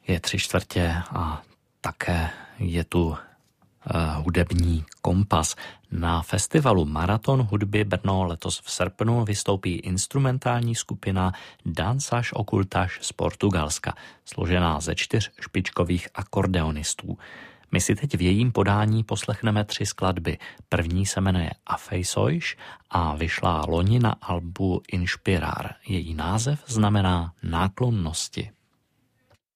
Je 3/4 a také je tu hudební kompas. Na festivalu Maraton hudby Brno letos v srpnu vystoupí instrumentální skupina Danças Ocultas z Portugalska, složená ze 4 špičkových akordeonistů. My si teď v jejím podání poslechneme 3 skladby. První se jmenuje Afeições a vyšla loni na albu Inspirar. Její název znamená náklonnosti.